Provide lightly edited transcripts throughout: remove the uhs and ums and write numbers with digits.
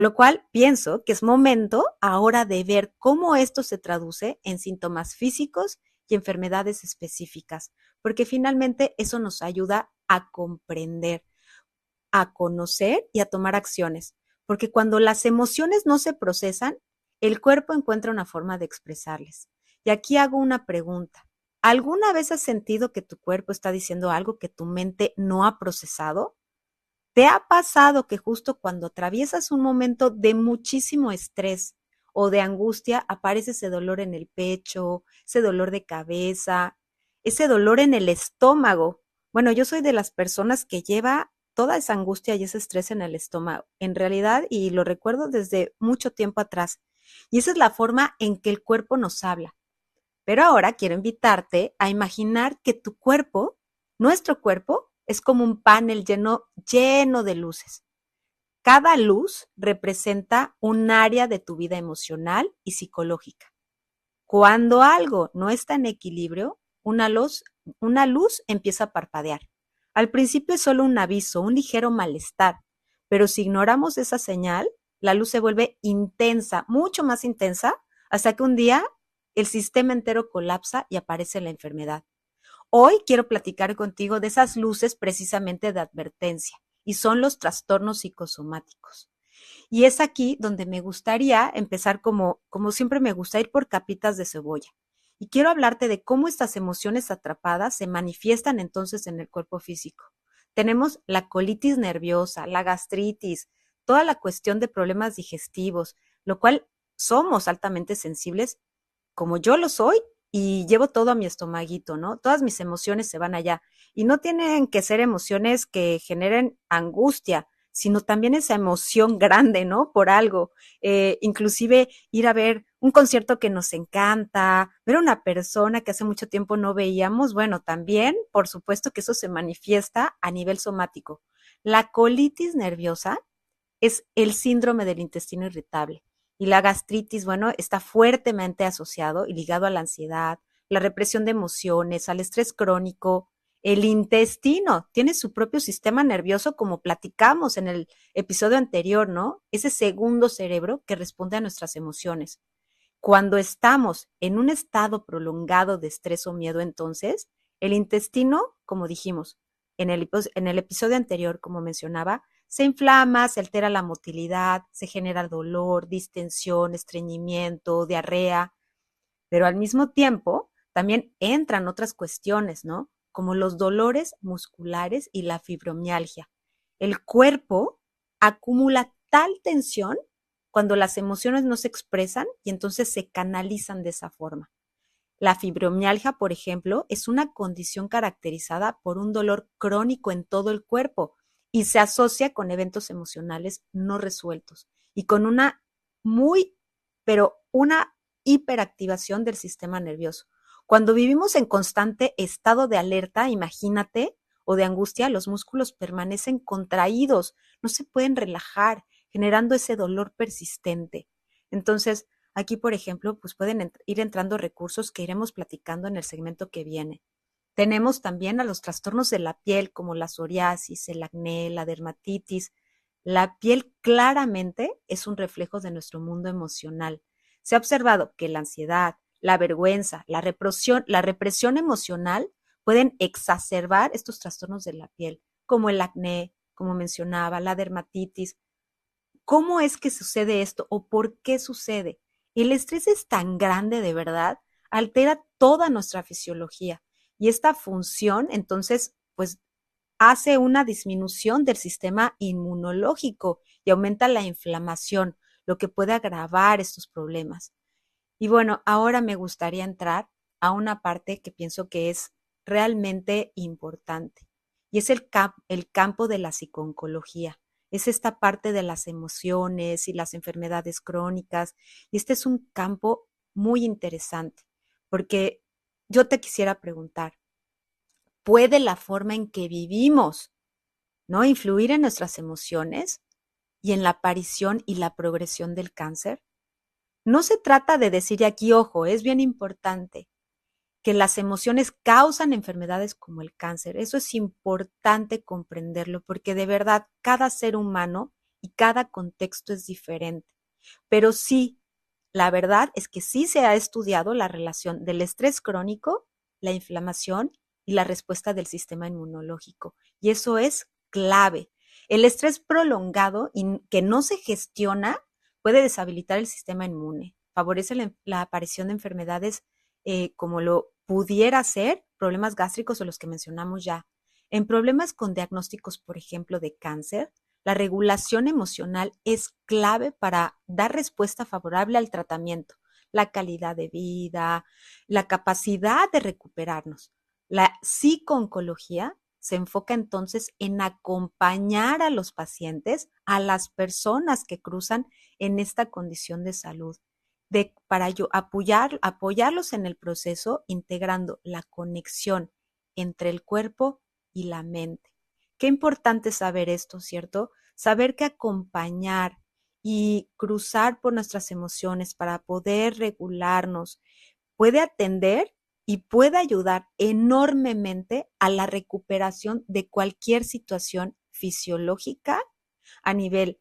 Lo cual pienso que es momento ahora de ver cómo esto se traduce en síntomas físicos y enfermedades específicas, porque finalmente eso nos ayuda a comprender, a conocer y a tomar acciones, porque cuando las emociones no se procesan, el cuerpo encuentra una forma de expresarles. Y aquí hago una pregunta. ¿Alguna vez has sentido que tu cuerpo está diciendo algo que tu mente no ha procesado? ¿Te ha pasado que justo cuando atraviesas un momento de muchísimo estrés o de angustia aparece ese dolor en el pecho, ese dolor de cabeza, ese dolor en el estómago? Bueno, yo soy de las personas que lleva toda esa angustia y ese estrés en el estómago, en realidad, y lo recuerdo desde mucho tiempo atrás. Y esa es la forma en que el cuerpo nos habla. Pero ahora quiero invitarte a imaginar que tu cuerpo, nuestro cuerpo, es como un panel lleno de luces. Cada luz representa un área de tu vida emocional y psicológica. Cuando algo no está en equilibrio, una luz empieza a parpadear. Al principio es solo un aviso, un ligero malestar, pero si ignoramos esa señal, la luz se vuelve intensa, mucho más intensa, hasta que un día el sistema entero colapsa y aparece la enfermedad. Hoy quiero platicar contigo de esas luces precisamente de advertencia, y son los trastornos psicosomáticos. Y es aquí donde me gustaría empezar como siempre me gusta ir por capitas de cebolla. Y quiero hablarte de cómo estas emociones atrapadas se manifiestan entonces en el cuerpo físico. Tenemos la colitis nerviosa, la gastritis, toda la cuestión de problemas digestivos, lo cual somos altamente sensibles, como yo lo soy, y llevo todo a mi estomaguito, ¿no? Todas mis emociones se van allá. Y no tienen que ser emociones que generen angustia, sino también esa emoción grande, ¿no? Por algo. Inclusive ir a ver un concierto que nos encanta, ver a una persona que hace mucho tiempo no veíamos, bueno, también, por supuesto que eso se manifiesta a nivel somático. La colitis nerviosa es el síndrome del intestino irritable. Y la gastritis, bueno, está fuertemente asociado y ligado a la ansiedad, la represión de emociones, al estrés crónico. El intestino tiene su propio sistema nervioso, como platicamos en el episodio anterior, ¿no? Ese segundo cerebro que responde a nuestras emociones. Cuando estamos en un estado prolongado de estrés o miedo, entonces, el intestino, como dijimos en el episodio anterior, como mencionaba, se inflama, se altera la motilidad, se genera dolor, distensión, estreñimiento, diarrea, pero al mismo tiempo también entran otras cuestiones, ¿no? Como los dolores musculares y la fibromialgia. El cuerpo acumula tal tensión cuando las emociones no se expresan y entonces se canalizan de esa forma. La fibromialgia, por ejemplo, es una condición caracterizada por un dolor crónico en todo el cuerpo y se asocia con eventos emocionales no resueltos y con una muy, pero una hiperactivación del sistema nervioso. Cuando vivimos en constante estado de alerta, imagínate, o de angustia, los músculos permanecen contraídos, no se pueden relajar, generando ese dolor persistente. Entonces, aquí, por ejemplo, pues pueden ir entrando recursos que iremos platicando en el segmento que viene. Tenemos también a los trastornos de la piel, como la psoriasis, el acné, la dermatitis. La piel claramente es un reflejo de nuestro mundo emocional. Se ha observado que la ansiedad, la vergüenza, la represión emocional pueden exacerbar estos trastornos de la piel, como el acné, como mencionaba, la dermatitis. ¿Cómo es que sucede esto o por qué sucede? El estrés es tan grande de verdad, altera toda nuestra fisiología y esta función entonces pues hace una disminución del sistema inmunológico y aumenta la inflamación, lo que puede agravar estos problemas. Y bueno, ahora me gustaría entrar a una parte que pienso que es realmente importante y es el campo de la psiconcología. Es esta parte de las emociones y las enfermedades crónicas. Y este es un campo muy interesante porque yo te quisiera preguntar, ¿puede la forma en que vivimos, ¿no?, influir en nuestras emociones y en la aparición y la progresión del cáncer? No se trata de decir aquí, ojo, es bien importante que las emociones causan enfermedades como el cáncer. Eso es importante comprenderlo porque de verdad cada ser humano y cada contexto es diferente. Pero sí, la verdad es que sí se ha estudiado la relación del estrés crónico, la inflamación y la respuesta del sistema inmunológico. Y eso es clave. El estrés prolongado y que no se gestiona puede deshabilitar el sistema inmune, favorece la aparición de enfermedades como lo pudiera ser problemas gástricos o los que mencionamos ya. En problemas con diagnósticos, por ejemplo, de cáncer, la regulación emocional es clave para dar respuesta favorable al tratamiento, la calidad de vida, la capacidad de recuperarnos. La psicooncología se enfoca entonces en acompañar a los pacientes, a las personas que cruzan en esta condición de salud, para apoyarlos en el proceso, integrando la conexión entre el cuerpo y la mente. Qué importante saber esto, ¿cierto? Saber que acompañar y cruzar por nuestras emociones para poder regularnos puede atender y puede ayudar enormemente a la recuperación de cualquier situación fisiológica a nivel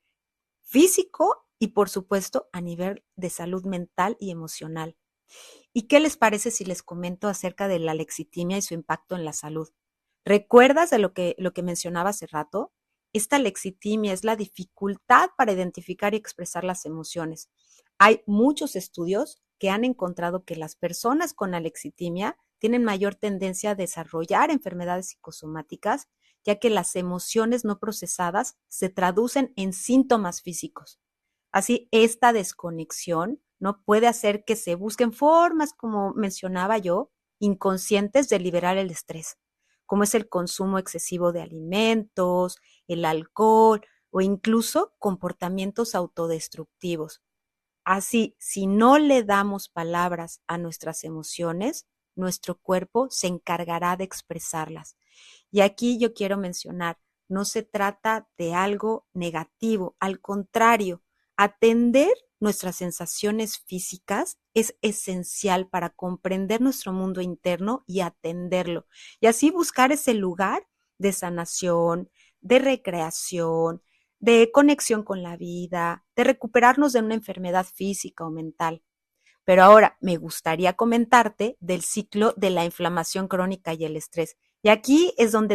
físico y, por supuesto, a nivel de salud mental y emocional. ¿Y qué les parece si les comento acerca de la lexitimia y su impacto en la salud? ¿Recuerdas de lo que mencionaba hace rato? Esta lexitimia es la dificultad para identificar y expresar las emociones. Hay muchos estudios que han encontrado que las personas con alexitimia tienen mayor tendencia a desarrollar enfermedades psicosomáticas, ya que las emociones no procesadas se traducen en síntomas físicos. Así, esta desconexión no puede hacer que se busquen formas, como mencionaba yo, inconscientes de liberar el estrés, como es el consumo excesivo de alimentos, el alcohol o incluso comportamientos autodestructivos. Así, si no le damos palabras a nuestras emociones, nuestro cuerpo se encargará de expresarlas. Y aquí yo quiero mencionar, no se trata de algo negativo, al contrario, atender nuestras sensaciones físicas es esencial para comprender nuestro mundo interno y atenderlo. Y así buscar ese lugar de sanación, de recreación, de conexión con la vida, de recuperarnos de una enfermedad física o mental. Pero ahora me gustaría comentarte del ciclo de la inflamación crónica y el estrés. Y aquí es donde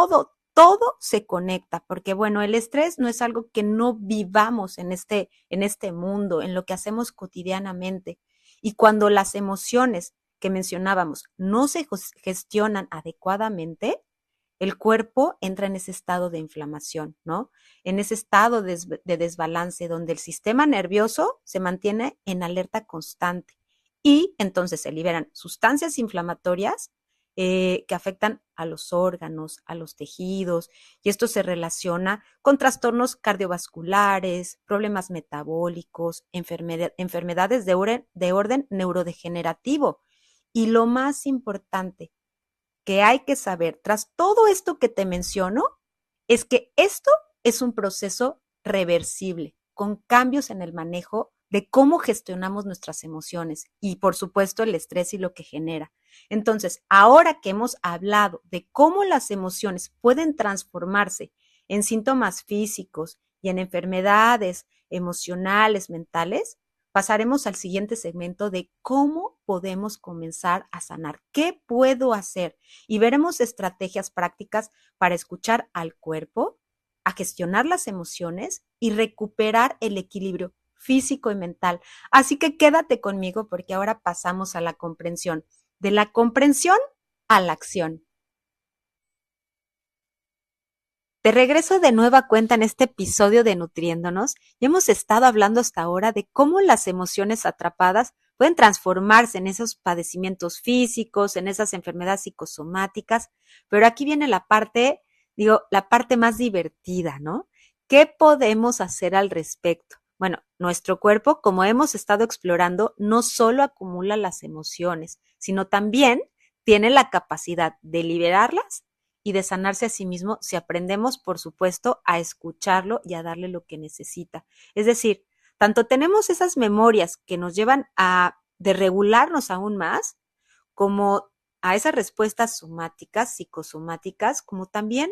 todo se conecta, porque bueno, el estrés no es algo que no vivamos en este mundo, en lo que hacemos cotidianamente. Y cuando las emociones que mencionábamos no se gestionan adecuadamente, el cuerpo entra en ese estado de inflamación, ¿no? En ese estado de desbalance donde el sistema nervioso se mantiene en alerta constante y entonces se liberan sustancias inflamatorias que afectan a los órganos, a los tejidos, y esto se relaciona con trastornos cardiovasculares, problemas metabólicos, enfermedades de orden neurodegenerativo. Y lo más importante, que hay que saber, tras todo esto que te menciono, es que esto es un proceso reversible, con cambios en el manejo de cómo gestionamos nuestras emociones y, por supuesto, el estrés y lo que genera. Entonces, ahora que hemos hablado de cómo las emociones pueden transformarse en síntomas físicos y en enfermedades emocionales, mentales, pasaremos al siguiente segmento de cómo podemos comenzar a sanar. ¿Qué puedo hacer? Y veremos estrategias prácticas para escuchar al cuerpo, a gestionar las emociones y recuperar el equilibrio físico y mental. Así que quédate conmigo porque ahora pasamos a la comprensión. De la comprensión a la acción. Te regreso de nueva cuenta en este episodio de Nutriéndonos y hemos estado hablando hasta ahora de cómo las emociones atrapadas pueden transformarse en esos padecimientos físicos, en esas enfermedades psicosomáticas, pero aquí viene la parte más divertida, ¿no? ¿Qué podemos hacer al respecto? Bueno, nuestro cuerpo, como hemos estado explorando, no solo acumula las emociones, sino también tiene la capacidad de liberarlas y de sanarse a sí mismo si aprendemos, por supuesto, a escucharlo y a darle lo que necesita. Es decir, tanto tenemos esas memorias que nos llevan a de regularnos aún más, como a esas respuestas somáticas, psicosomáticas, como también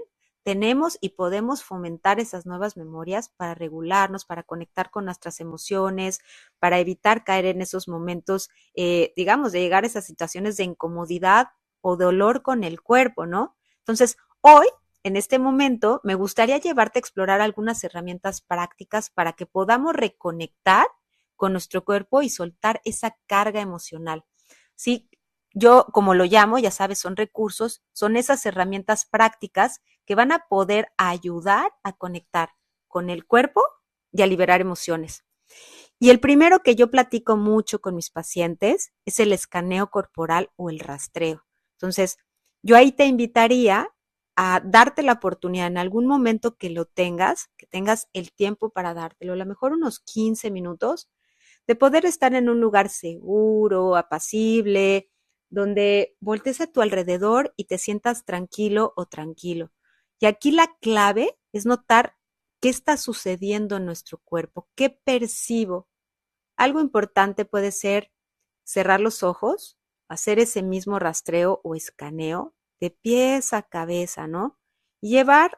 tenemos y podemos fomentar esas nuevas memorias para regularnos, para conectar con nuestras emociones, para evitar caer en esos momentos, digamos, de llegar a esas situaciones de incomodidad o dolor con el cuerpo, ¿no? Entonces, hoy, en este momento, me gustaría llevarte a explorar algunas herramientas prácticas para que podamos reconectar con nuestro cuerpo y soltar esa carga emocional. Sí, yo, como lo llamo, ya sabes, son recursos, son esas herramientas prácticas que van a poder ayudar a conectar con el cuerpo y a liberar emociones. Y el primero que yo platico mucho con mis pacientes es el escaneo corporal o el rastreo. Entonces, yo ahí te invitaría a darte la oportunidad en algún momento que tengas el tiempo para dártelo, a lo mejor unos 15 minutos, de poder estar en un lugar seguro, apacible, donde voltees a tu alrededor y te sientas tranquilo o tranquilo. Y aquí la clave es notar qué está sucediendo en nuestro cuerpo, qué percibo. Algo importante puede ser cerrar los ojos, hacer ese mismo rastreo o escaneo de pies a cabeza, ¿no? Y llevar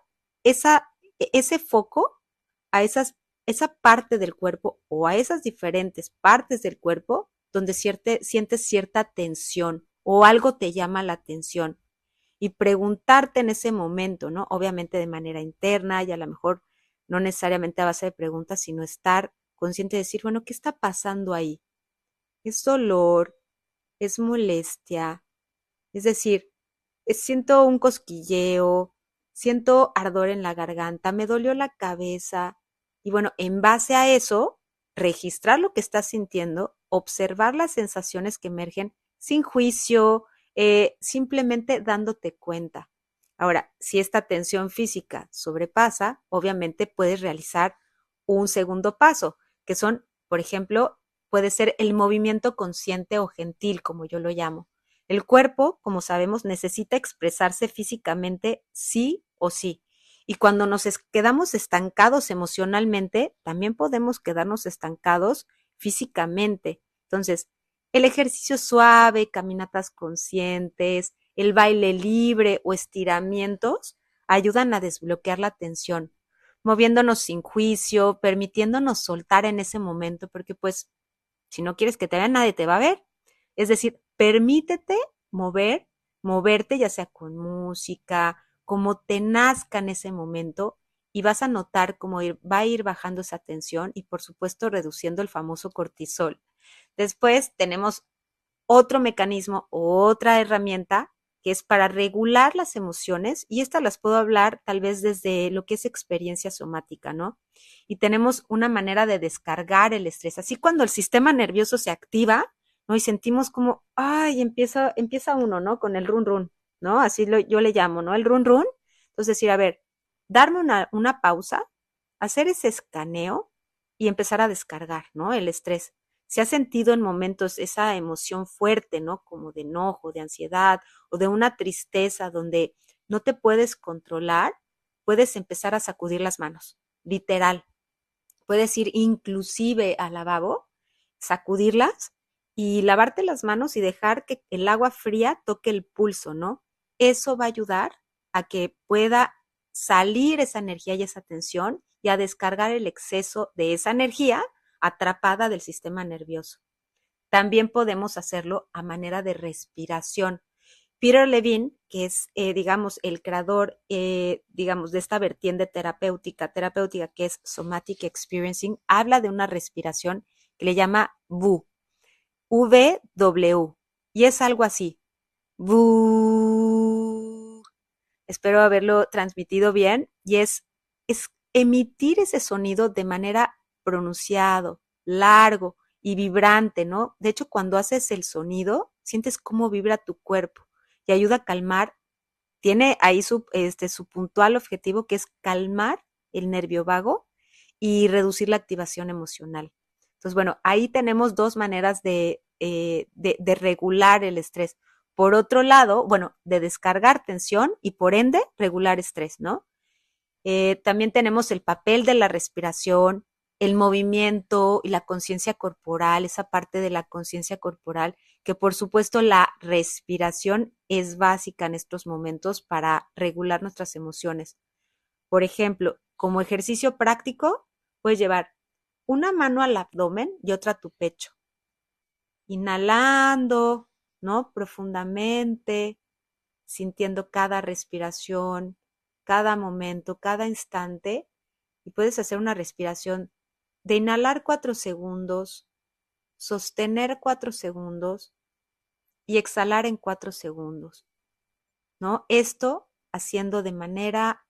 ese foco a esa parte del cuerpo o a esas diferentes partes del cuerpo donde sientes cierta tensión o algo te llama la atención. Y preguntarte en ese momento, ¿no? Obviamente de manera interna y a lo mejor no necesariamente a base de preguntas, sino estar consciente de decir, bueno, ¿qué está pasando ahí? ¿Es dolor? ¿Es molestia? Es decir, siento un cosquilleo, siento ardor en la garganta, me dolió la cabeza. Y bueno, en base a eso, registrar lo que estás sintiendo, observar las sensaciones que emergen sin juicio, simplemente dándote cuenta. Ahora, si esta tensión física sobrepasa, obviamente puedes realizar un segundo paso, que son, por ejemplo, puede ser el movimiento consciente o gentil, como yo lo llamo. El cuerpo, como sabemos, necesita expresarse físicamente sí o sí. Y cuando quedamos estancados emocionalmente, también podemos quedarnos estancados físicamente. Entonces, el ejercicio suave, caminatas conscientes, el baile libre o estiramientos ayudan a desbloquear la tensión, moviéndonos sin juicio, permitiéndonos soltar en ese momento, porque pues si no quieres que te vean, nadie te va a ver. Es decir, permítete moverte ya sea con música, como te nazca en ese momento y vas a notar cómo va a ir bajando esa tensión y por supuesto reduciendo el famoso cortisol. Después tenemos otro mecanismo, otra herramienta que es para regular las emociones y estas las puedo hablar tal vez desde lo que es experiencia somática, ¿no? Y tenemos una manera de descargar el estrés. Así cuando el sistema nervioso se activa, ¿no? Y sentimos como, ay, empieza uno, ¿no? Con el run run, ¿no? Yo le llamo, ¿no? El run run. Entonces decir, a ver, darme una pausa, hacer ese escaneo y empezar a descargar, ¿no? El estrés. Se ha sentido en momentos esa emoción fuerte, ¿no? Como de enojo, de ansiedad o de una tristeza donde no te puedes controlar, puedes empezar a sacudir las manos, literal. Puedes ir inclusive al lavabo, sacudirlas y lavarte las manos y dejar que el agua fría toque el pulso, ¿no? Eso va a ayudar a que pueda salir esa energía y esa tensión y a descargar el exceso de esa energía atrapada del sistema nervioso. También podemos hacerlo a manera de respiración. Peter Levine, que es, digamos, el creador, digamos, de esta vertiente terapéutica que es Somatic Experiencing, habla de una respiración que le llama VU, V-W, y es algo así, VU. Espero haberlo transmitido bien, y es emitir ese sonido de manera pronunciado, largo y vibrante, ¿no? De hecho, cuando haces el sonido, sientes cómo vibra tu cuerpo y ayuda a calmar. Tiene ahí su puntual objetivo que es calmar el nervio vago y reducir la activación emocional. Entonces, bueno, ahí tenemos dos maneras de regular el estrés. Por otro lado, bueno, de descargar tensión y por ende regular estrés, ¿no? También tenemos el papel de la respiración, el movimiento y la conciencia corporal, esa parte de la conciencia corporal, que por supuesto la respiración es básica en estos momentos para regular nuestras emociones. Por ejemplo, como ejercicio práctico, puedes llevar una mano al abdomen y otra a tu pecho. Inhalando, ¿no? Profundamente, sintiendo cada respiración, cada momento, cada instante. Y puedes hacer una respiración de inhalar 4 segundos, sostener 4 segundos y exhalar en 4 segundos, ¿no? Esto haciendo de manera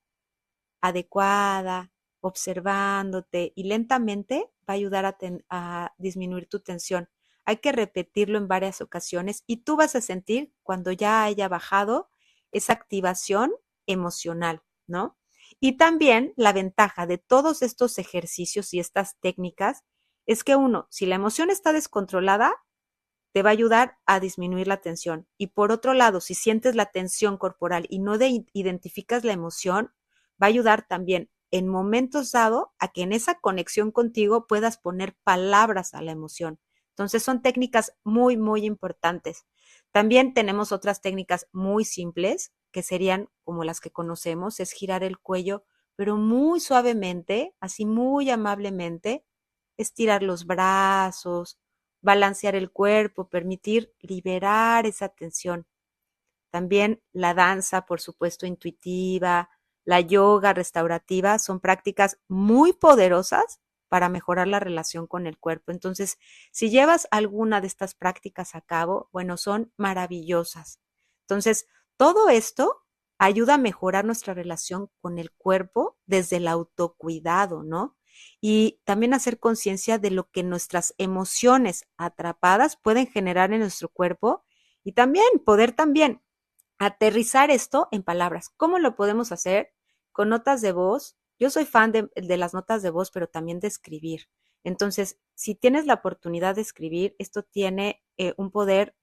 adecuada, observándote y lentamente va a ayudar a disminuir tu tensión. Hay que repetirlo en varias ocasiones y tú vas a sentir cuando ya haya bajado esa activación emocional, ¿no? Y también la ventaja de todos estos ejercicios y estas técnicas es que uno, si la emoción está descontrolada, te va a ayudar a disminuir la tensión. Y por otro lado, si sientes la tensión corporal y no identificas la emoción, va a ayudar también en momentos dados a que en esa conexión contigo puedas poner palabras a la emoción. Entonces son técnicas muy, muy importantes. También tenemos otras técnicas muy simples que serían como las que conocemos, es girar el cuello, pero muy suavemente, así muy amablemente, estirar los brazos, balancear el cuerpo, permitir liberar esa tensión. También la danza, por supuesto, intuitiva, la yoga restaurativa, son prácticas muy poderosas para mejorar la relación con el cuerpo. Entonces, si llevas alguna de estas prácticas a cabo, bueno, son maravillosas. Entonces, todo esto ayuda a mejorar nuestra relación con el cuerpo desde el autocuidado, ¿no? Y también hacer conciencia de lo que nuestras emociones atrapadas pueden generar en nuestro cuerpo y también poder también aterrizar esto en palabras. ¿Cómo lo podemos hacer? Con notas de voz. Yo soy fan de las notas de voz, pero también de escribir. Entonces, si tienes la oportunidad de escribir, esto tiene un poder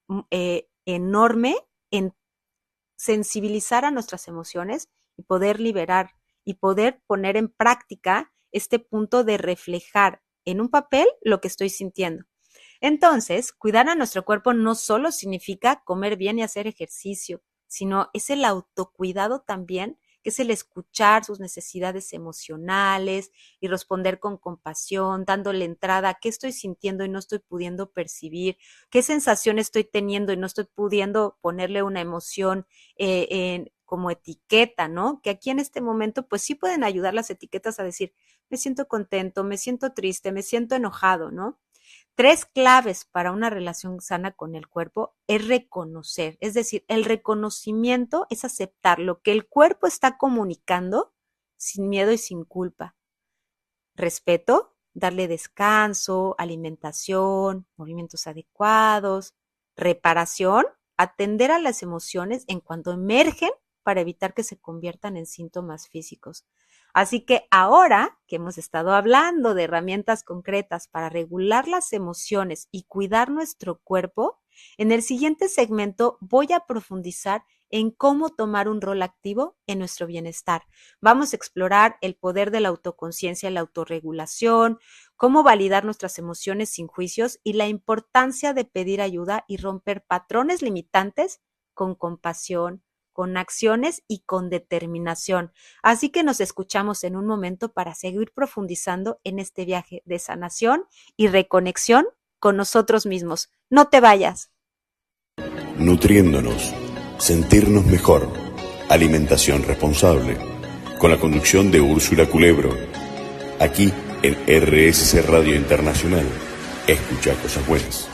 enorme en sensibilizar a nuestras emociones y poder liberar y poder poner en práctica este punto de reflejar en un papel lo que estoy sintiendo. Entonces, cuidar a nuestro cuerpo no solo significa comer bien y hacer ejercicio, sino es el autocuidado también, que es el escuchar sus necesidades emocionales y responder con compasión, dándole entrada a qué estoy sintiendo y no estoy pudiendo percibir, qué sensación estoy teniendo y no estoy pudiendo ponerle una emoción como etiqueta, ¿no? Que aquí en este momento, pues sí pueden ayudar las etiquetas a decir, me siento contento, me siento triste, me siento enojado, ¿no? 3 claves para una relación sana con el cuerpo es reconocer, es decir, el reconocimiento es aceptar lo que el cuerpo está comunicando sin miedo y sin culpa. Respeto, darle descanso, alimentación, movimientos adecuados, reparación, atender a las emociones en cuanto emergen para evitar que se conviertan en síntomas físicos. Así que ahora que hemos estado hablando de herramientas concretas para regular las emociones y cuidar nuestro cuerpo, en el siguiente segmento voy a profundizar en cómo tomar un rol activo en nuestro bienestar. Vamos a explorar el poder de la autoconciencia y la autorregulación, cómo validar nuestras emociones sin juicios y la importancia de pedir ayuda y romper patrones limitantes con compasión, con acciones y con determinación. Así que nos escuchamos en un momento para seguir profundizando en este viaje de sanación y reconexión con nosotros mismos. No te vayas. Nutriéndonos, sentirnos mejor, alimentación responsable, con la conducción de Úrsula Culebro, aquí en RSC Radio Internacional. Escucha cosas buenas.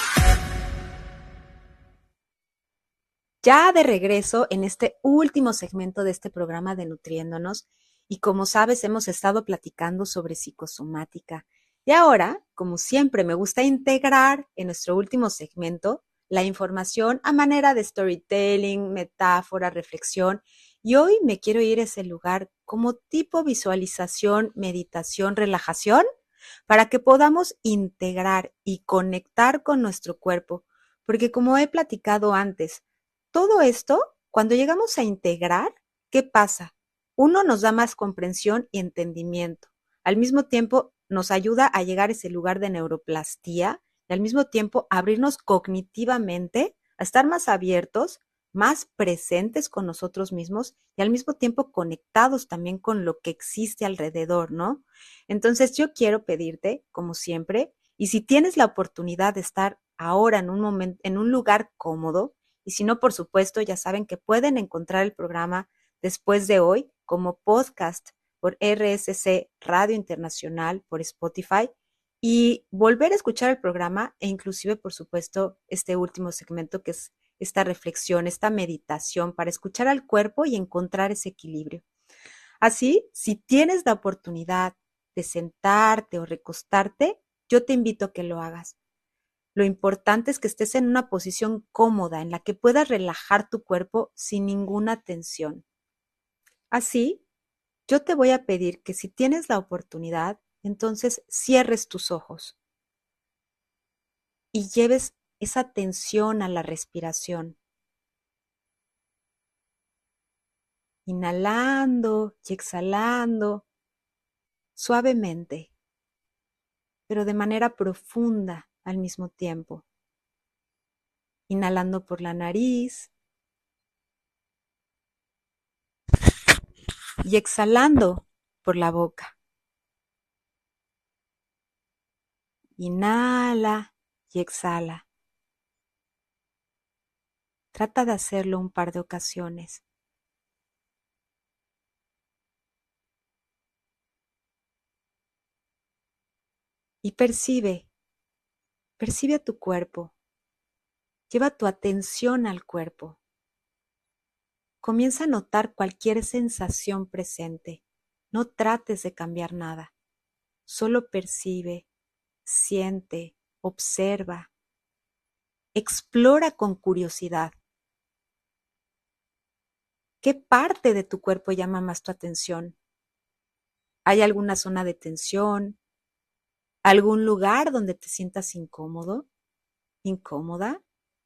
Ya de regreso en este último segmento de este programa de Nutriéndonos y como sabes hemos estado platicando sobre psicosomática y ahora, como siempre, me gusta integrar en nuestro último segmento la información a manera de storytelling, metáfora, reflexión y hoy me quiero ir a ese lugar como tipo visualización, meditación, relajación para que podamos integrar y conectar con nuestro cuerpo, porque como he platicado antes, todo esto, cuando llegamos a integrar, ¿qué pasa? Uno, nos da más comprensión y entendimiento. Al mismo tiempo, nos ayuda a llegar a ese lugar de neuroplastía y al mismo tiempo abrirnos cognitivamente, a estar más abiertos, más presentes con nosotros mismos y al mismo tiempo conectados también con lo que existe alrededor, ¿no? Entonces yo quiero pedirte, como siempre, y si tienes la oportunidad de estar ahora en un momento, en un lugar cómodo, y si no, por supuesto, ya saben que pueden encontrar el programa después de hoy como podcast por RSC Radio Internacional, por Spotify, y volver a escuchar el programa e inclusive, por supuesto, este último segmento que es esta reflexión, esta meditación para escuchar al cuerpo y encontrar ese equilibrio. Así, si tienes la oportunidad de sentarte o recostarte, yo te invito a que lo hagas. Lo importante es que estés en una posición cómoda en la que puedas relajar tu cuerpo sin ninguna tensión. Así, yo te voy a pedir que si tienes la oportunidad, entonces cierres tus ojos y lleves esa atención a la respiración, inhalando y exhalando suavemente, pero de manera profunda al mismo tiempo. Inhalando por la nariz y exhalando por la boca. Inhala y exhala. Trata de hacerlo un par de ocasiones. Y percibe a tu cuerpo. Lleva tu atención al cuerpo. Comienza a notar cualquier sensación presente. No trates de cambiar nada. Solo percibe, siente, observa. Explora con curiosidad. ¿Qué parte de tu cuerpo llama más tu atención? ¿Hay alguna zona de tensión? ¿Algún lugar donde te sientas incómodo? ¿Incómoda?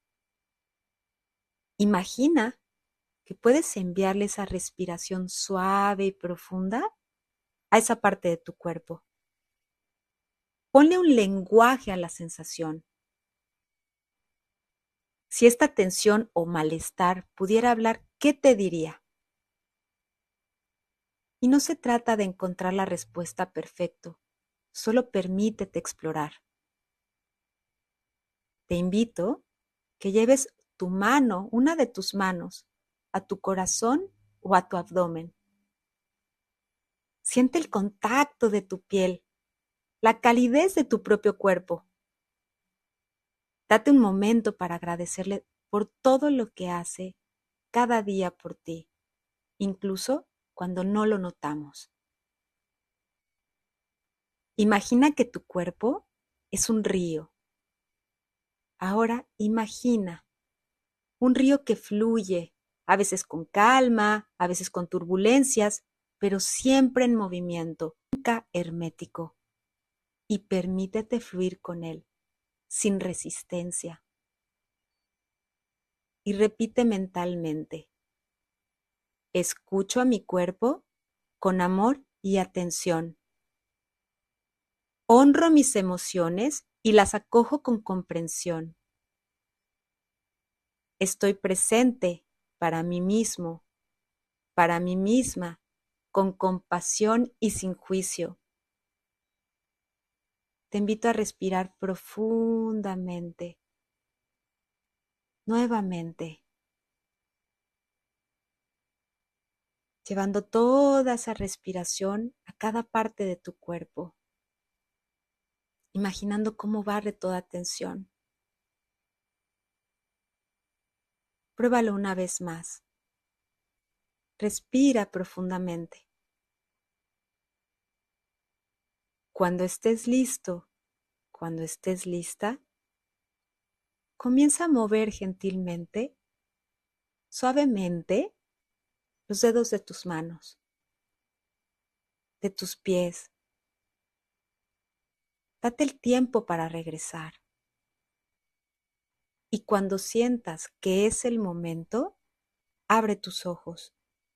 Imagina que puedes enviarle esa respiración suave y profunda a esa parte de tu cuerpo. Ponle un lenguaje a la sensación. Si esta tensión o malestar pudiera hablar, ¿qué te diría? Y no se trata de encontrar la respuesta perfecta, solo permítete explorar. Te invito que lleves tu mano, una de tus manos, a tu corazón o a tu abdomen. Siente el contacto de tu piel, la calidez de tu propio cuerpo. Date un momento para agradecerle por todo lo que hace cada día por ti, incluso cuando no lo notamos. Imagina que tu cuerpo es un río. Ahora imagina un río que fluye, a veces con calma, a veces con turbulencias, pero siempre en movimiento, nunca hermético. Y permítete fluir con él, sin resistencia. Y repite mentalmente: escucho a mi cuerpo con amor y atención. Honro mis emociones y las acojo con comprensión. Estoy presente para mí mismo, para mí misma, con compasión y sin juicio. Te invito a respirar profundamente, nuevamente, llevando toda esa respiración a cada parte de tu cuerpo, imaginando cómo barre toda tensión. Pruébalo una vez más. Respira profundamente. Cuando estés listo, cuando estés lista, comienza a mover gentilmente, suavemente, los dedos de tus manos, de tus pies. Date el tiempo para regresar. Y cuando sientas que es el momento, abre tus ojos.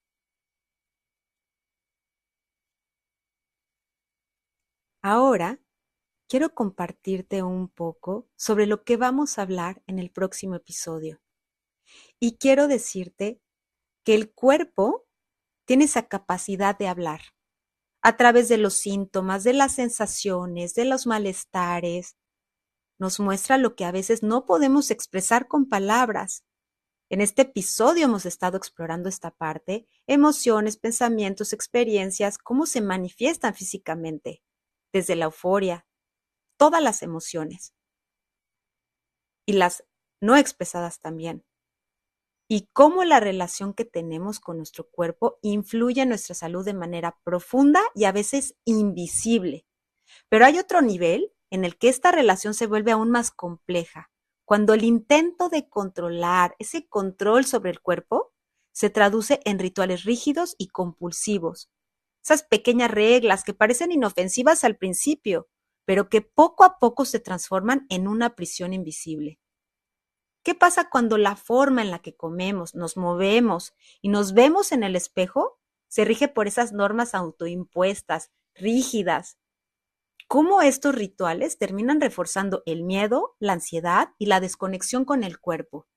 Ahora quiero compartirte un poco sobre lo que vamos a hablar en el próximo episodio. Y quiero decirte que el cuerpo tiene esa capacidad de hablar a través de los síntomas, de las sensaciones, de los malestares. Nos muestra lo que a veces no podemos expresar con palabras. En este episodio hemos estado explorando esta parte, emociones, pensamientos, experiencias, cómo se manifiestan físicamente, desde la euforia, todas las emociones y las no expresadas también. Y cómo la relación que tenemos con nuestro cuerpo influye en nuestra salud de manera profunda y a veces invisible. Pero hay otro nivel en el que esta relación se vuelve aún más compleja, cuando el intento de controlar, ese control sobre el cuerpo, se traduce en rituales rígidos y compulsivos. Esas pequeñas reglas que parecen inofensivas al principio, pero que poco a poco se transforman en una prisión invisible. ¿Qué pasa cuando la forma en la que comemos, nos movemos y nos vemos en el espejo se rige por esas normas autoimpuestas, rígidas? ¿Cómo estos rituales terminan reforzando el miedo, la ansiedad y la desconexión con el cuerpo?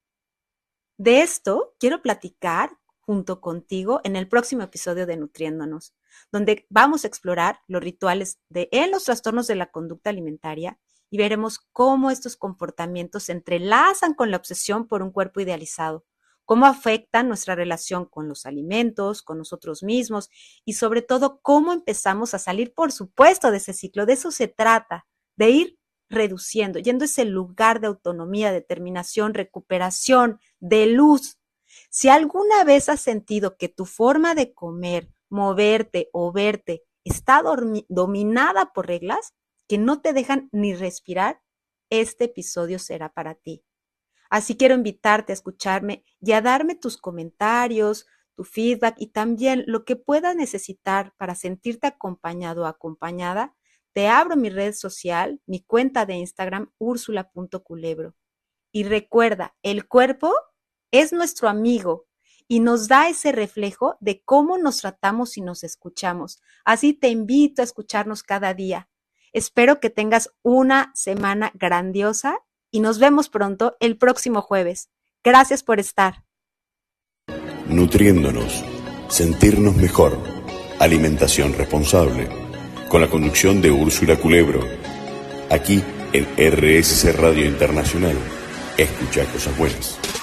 De esto quiero platicar junto contigo en el próximo episodio de Nutriéndonos, donde vamos a explorar los rituales en los trastornos de la conducta alimentaria y veremos cómo estos comportamientos se entrelazan con la obsesión por un cuerpo idealizado, cómo afectan nuestra relación con los alimentos, con nosotros mismos y sobre todo cómo empezamos a salir, por supuesto, de ese ciclo. De eso se trata, de ir reduciendo, yendo a ese lugar de autonomía, determinación, recuperación, de luz. Si alguna vez has sentido que tu forma de comer, moverte o verte está dominada por reglas que no te dejan ni respirar, este episodio será para ti. Así quiero invitarte a escucharme y a darme tus comentarios, tu feedback y también lo que puedas necesitar para sentirte acompañado o acompañada. Te abro mi red social, mi cuenta de Instagram, ursula.culebro. Y recuerda, el cuerpo es nuestro amigo y nos da ese reflejo de cómo nos tratamos y nos escuchamos. Así te invito a escucharnos cada día. Espero que tengas una semana grandiosa y nos vemos pronto el próximo jueves. Gracias por estar. Nutriéndonos, sentirnos mejor, alimentación responsable, con la conducción de Úrsula Culebro, aquí en RSC Radio Internacional. Escucha cosas buenas.